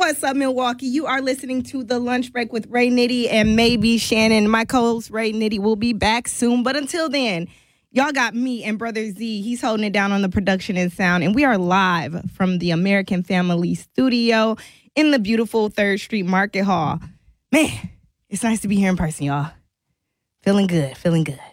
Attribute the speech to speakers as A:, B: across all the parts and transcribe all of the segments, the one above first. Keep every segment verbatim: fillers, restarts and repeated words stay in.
A: What's up, Milwaukee? You are listening to The Lunch Break with Ray Nitty and maybe Shannon. My co-host, Ray Nitty, will be back soon. But until then, y'all got me and Brother Z. He's holding it down on the production and sound. And we are live from the American Family Studio in the beautiful third Street Market Hall. Man, it's nice to be here in person, y'all. Feeling good, feeling good.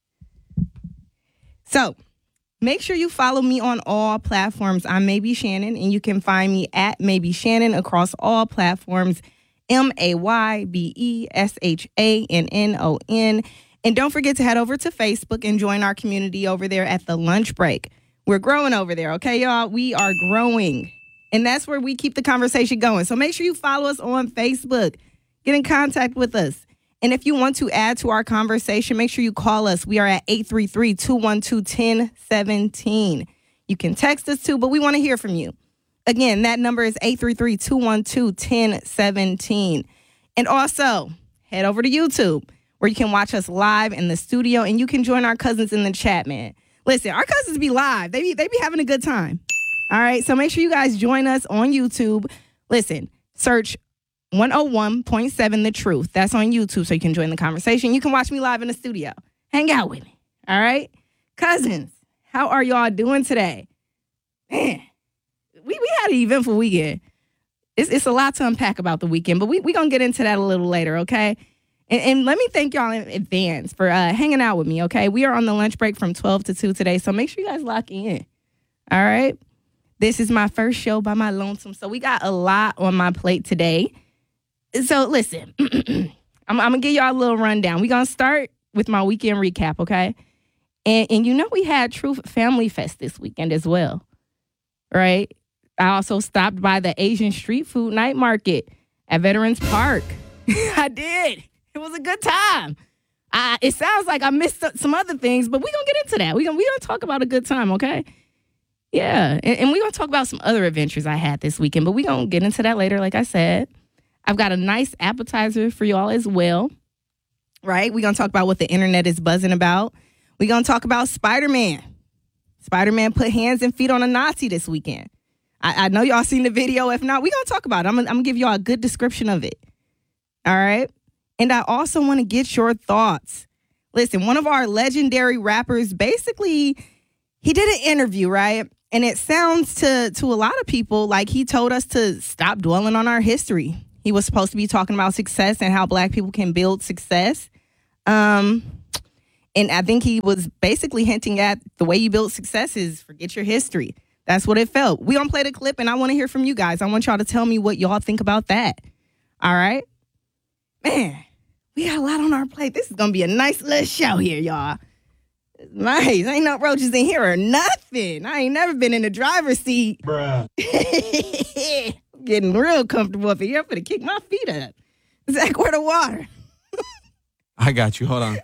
A: So, make sure you follow me on all platforms. I'm Maybe Shannon, and you can find me at Maybe Shannon across all platforms, M A Y B E S H A N N O N. And don't forget to head over to Facebook and join our community over there at The Lunch Break. We're growing over there, okay, y'all? We are growing, and that's where we keep the conversation going. So make sure you follow us on Facebook. Get in contact with us. And if you want to add to our conversation, make sure you call us. We are at eight three three, two one two, one zero one seven. You can text us too, but we want to hear from you. Again, that number is eight three three, two one two, one zero one seven. And also, head over to YouTube, where you can watch us live in the studio, and you can join our cousins in the chat, man. Listen, our cousins be live. They be, they be having a good time. All right, so make sure you guys join us on YouTube. Listen, search one oh one point seven The Truth. That's on YouTube, so you can join the conversation. You can watch me live in the studio. Hang out with me, all right? Cousins, how are y'all doing today? Man, we, we had an eventful weekend. It's, it's a lot to unpack about the weekend, but we're we going to get into that a little later, okay? And, and let me thank y'all in advance for uh, hanging out with me, okay? We are on the lunch break from twelve to two today, so make sure you guys lock in, all right? This is my first show by my lonesome, so we got a lot on my plate today. So, listen, I'm, I'm going to give y'all a little rundown. We're going to start with my weekend recap, okay? And, and you know we had Truth Family Fest this weekend as well, right? I also stopped by the Asian street food night market at Veterans Park. I did. It was a good time. I, it sounds like I missed some other things, but we're going to get into that. We're going we gonna talk about a good time, okay? Yeah, and, and we're going to talk about some other adventures I had this weekend, but we're going to get into that later, like I said. I've got a nice appetizer for y'all as well, right? We're going to talk about what the internet is buzzing about. We're going to talk about Spider-Man. Spider-Man put hands and feet on a Nazi this weekend. I, I know y'all seen the video. If not, we're going to talk about it. I'm going to give y'all a good description of it. All right? And I also want to get your thoughts. Listen, one of our legendary rappers, basically, he did an interview, right? And it sounds to, to a lot of people like he told us to stop dwelling on our history. He was supposed to be talking about success and how black people can build success. Um, and I think he was basically hinting at the way you build success is forget your history. That's what it felt. We gonna play the clip, and I want to hear from you guys. I want y'all to tell me what y'all think about that. All right? Man, we got a lot on our plate. This is going to be a nice little show here, y'all. It's nice. Ain't no roaches in here or nothing. I ain't never been in the driver's seat.
B: Bruh.
A: Getting real comfortable up here. I'm going to kick my feet up. Zach, where the water?
B: I got you. Hold on.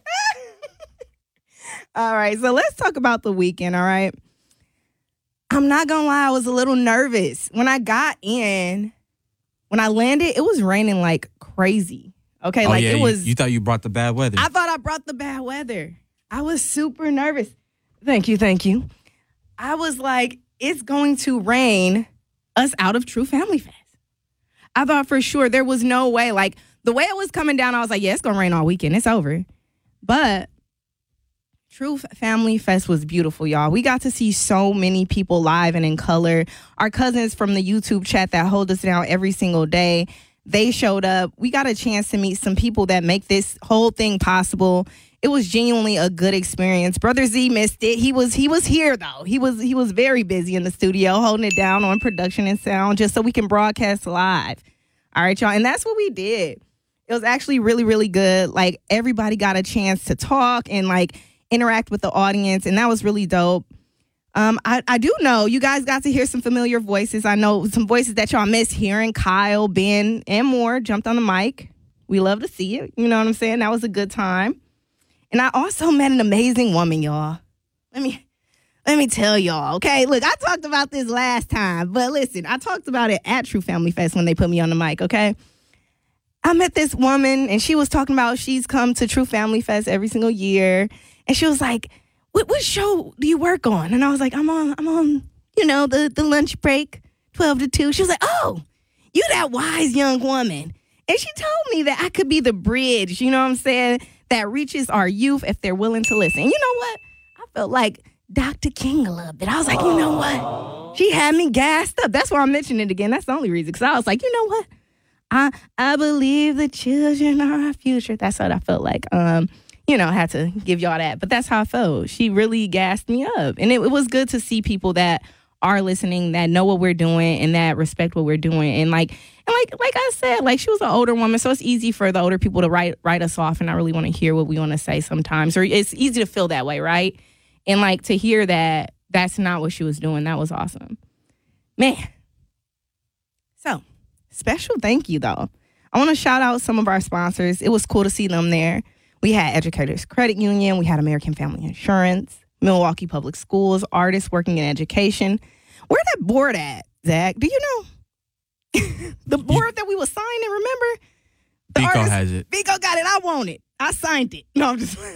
A: All right, so let's talk about the weekend, all right? I'm not going to lie, I was a little nervous. When I got in, when I landed, it was raining like crazy. Okay,
B: oh,
A: like
B: yeah,
A: it
B: you,
A: was.
B: You thought you brought the bad weather.
A: I thought I brought the bad weather. I was super nervous. Thank you, thank you. I was like, it's going to rain us out of True Family Fest. I thought for sure there was no way. Like, the way it was coming down, I was like, yeah, it's going to rain all weekend. It's over. But True Family Fest was beautiful, y'all. We got to see so many people live and in color. Our cousins from the YouTube chat that hold us down every single day, they showed up. We got a chance to meet some people that make this whole thing possible. It was genuinely a good experience. Brother Z missed it. He was he was here though. He was he was very busy in the studio holding it down on production and sound just so we can broadcast live. All right, y'all. And that's what we did. It was actually really, really good. Like, everybody got a chance to talk and like interact with the audience, and that was really dope. Um, I, I do know you guys got to hear some familiar voices. I know some voices that y'all miss hearing. Kyle, Ben, and more jumped on the mic. We love to see it. You know what I'm saying? That was a good time. And I also met an amazing woman, y'all. Let me let me tell y'all, okay? Look, I talked about this last time, but listen, I talked about it at True Family Fest when they put me on the mic, okay? I met this woman, and she was talking about she's come to True Family Fest every single year, and she was like, what, what show do you work on? And I was like, I'm on, I'm on, you know, the, the lunch break, twelve to two. She was like, oh, you that wise young woman. And she told me that I could be the bridge, you know what I'm saying, that reaches our youth if they're willing to listen. You know what? I felt like Doctor King a little bit. I was like, you know what? She had me gassed up. That's why I'm mentioning it again. That's the only reason. Because I was like, you know what? I I believe the children are our future. That's what I felt like. Um, you know, I had to give y'all that. But that's how I felt. She really gassed me up. And it, it was good to see people that are listening, that know what we're doing, and that respect what we're doing. And like, and like, like I said, like she was an older woman, so it's easy for the older people to write write us off and not really want to hear what we want to say sometimes, or it's easy to feel that way, right? And like to hear that that's not what she was doing, that was awesome, man. So special thank you though. I want to shout out some of our sponsors. It was cool to see them there. We had Educators Credit Union, we had American Family Insurance, Milwaukee Public Schools, Artists Working in Education. Where that board at, Zach? Do you know? The board that we were signing, remember? The
B: Vico
A: artist,
B: has it.
A: Vico got it. I want it. I signed it. No, I'm just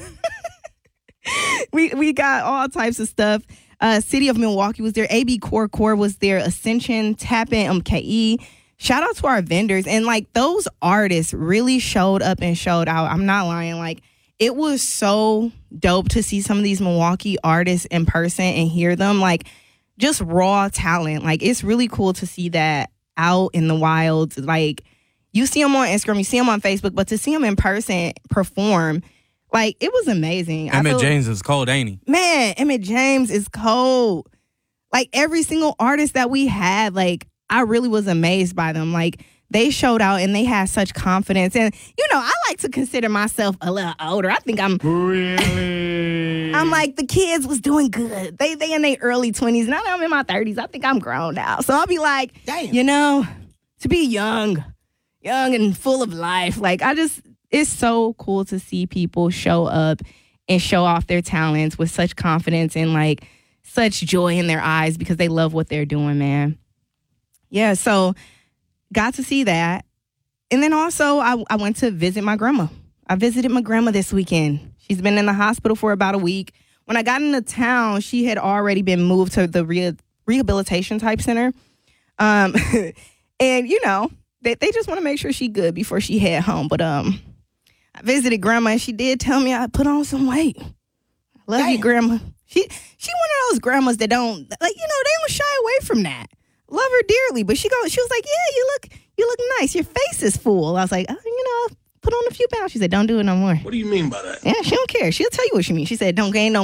A: we we got all types of stuff. Uh, City of Milwaukee was there. A B Core Core was there. Ascension, Tap In, M K E. Shout out to our vendors. And like those artists really showed up and showed out. I'm not lying. Like it was so dope to see some of these Milwaukee artists in person and hear them. Like just raw talent. Like it's really cool to see that out in the wild. Like you see them on Instagram, you see them on Facebook, but to see them in person perform, like it was amazing.
B: Emmett
A: feel,
B: James is cold, ain't he?
A: Man, Emmett James is cold. Like every single artist that we had, like I really was amazed by them. Like they showed out and they had such confidence. And you know, I like to consider myself a little older. I think I'm really. I'm like the kids was doing good. They they in their early twenties. Now that I'm in my thirties, I think I'm grown now. So I'll be like, damn, you know, to be young, young and full of life. Like I just, it's so cool to see people show up and show off their talents with such confidence and like such joy in their eyes because they love what they're doing, man. Yeah, so got to see that. And then also I, I went to visit my grandma. I visited my grandma this weekend. She's been in the hospital for about a week. When I got into town, she had already been moved to the re- rehabilitation type center. Um, and, you know, they, they just want to make sure she good before she head home. But um, I visited grandma and she did tell me I put on some weight. Love Damn. You, grandma. She she one of those grandmas that don't, like, you know, they don't shy away from that. Love her dearly, but she go. She was like, "Yeah, you look, you look nice. Your face is full." I was like, oh, "You know, put on a few pounds." She said, "Don't do it no more."
C: What do you mean by that?
A: Yeah, she don't care. She'll tell you what she means. She said, "Don't gain no